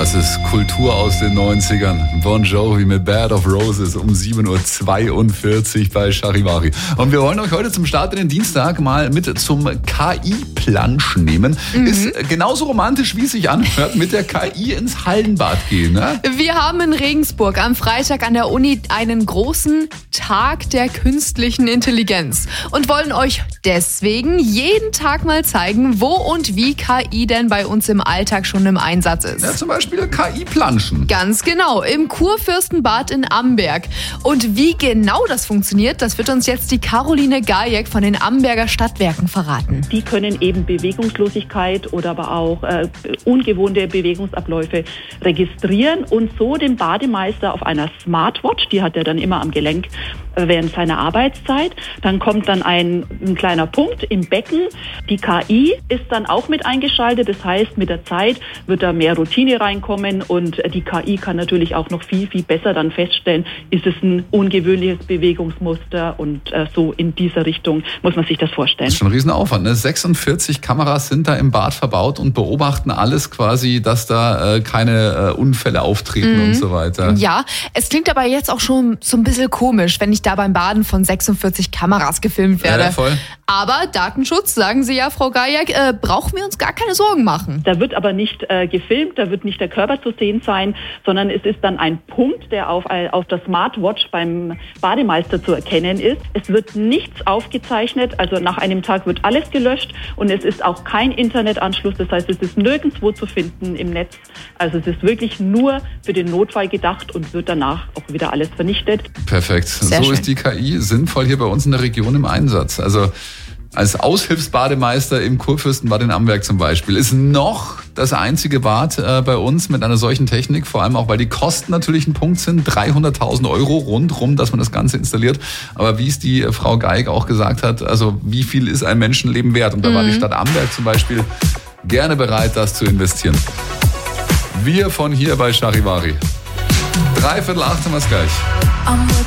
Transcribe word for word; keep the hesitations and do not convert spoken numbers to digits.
Das ist Kultur aus den neunzigern. Bon Jovi mit Bed of Roses um sieben Uhr zweiundvierzig bei Charivari. Und wir wollen euch heute zum Start in den Dienstag mal mit zum K I-Planschen nehmen. Mhm. Ist genauso romantisch, wie es sich anhört, mit der K I ins Hallenbad gehen. Ne? Wir haben in Regensburg am Freitag an der Uni einen großen Tag der künstlichen Intelligenz und wollen euch deswegen jeden Tag mal zeigen, wo und wie K I denn bei uns im Alltag schon im Einsatz ist. Ja, zum Beispiel K I-Planschen. Ganz genau, im Kurfürstenbad in Amberg. Und wie genau das funktioniert, das wird uns jetzt die Caroline Gajek von den Amberger Stadtwerken verraten. Die können eben Bewegungslosigkeit oder aber auch äh, ungewohnte Bewegungsabläufe registrieren und so den Bademeister auf einer Smartwatch, die hat er dann immer am Gelenk äh, während seiner Arbeitszeit. Dann kommt dann ein, ein kleiner Punkt im Becken. Die K I ist dann auch mit eingeschaltet. Das heißt, mit der Zeit wird da mehr Routine reinkommen und die K I kann natürlich auch noch viel, viel besser dann feststellen, ist es ein ungewöhnliches Bewegungsmuster und äh, so in dieser Richtung muss man sich das vorstellen. Das ist schon ein Riesenaufwand. Ne? sechsundvierzig Kameras sind da im Bad verbaut und beobachten alles quasi, dass da äh, keine äh, Unfälle auftreten mhm. und so weiter. Ja, es klingt aber jetzt auch schon so ein bisschen komisch, wenn ich da beim Baden von sechsundvierzig Kameras gefilmt werde. Ja, voll. Aber Datenschutz, sagen Sie ja, Frau Gajek, äh, brauchen wir uns gar keine Sorgen machen. Da wird aber nicht äh, gefilmt, da wird nicht der Körper zu sehen sein, sondern es ist dann ein Punkt, der auf, auf der Smartwatch beim Bademeister zu erkennen ist. Es wird nichts aufgezeichnet, also nach einem Tag wird alles gelöscht und es ist auch kein Internetanschluss, das heißt, es ist nirgendwo zu finden im Netz. Also es ist wirklich nur für den Notfall gedacht und wird danach auch wieder alles vernichtet. Perfekt. Sehr so schön. Ist die K I sinnvoll hier bei uns in der Region im Einsatz. Also als Aushilfsbademeister im Kurfürstenbad in Amberg zum Beispiel ist noch das einzige Bad äh, bei uns mit einer solchen Technik, vor allem auch, weil die Kosten natürlich ein Punkt sind, dreihunderttausend Euro rundrum, dass man das Ganze installiert. Aber wie es die äh, Frau Gajek auch gesagt hat, also wie viel ist ein Menschenleben wert? Und da mhm. war die Stadt Amberg zum Beispiel gerne bereit, das zu investieren. Wir von hier bei Charivari. Dreiviertel acht sind wir es gleich.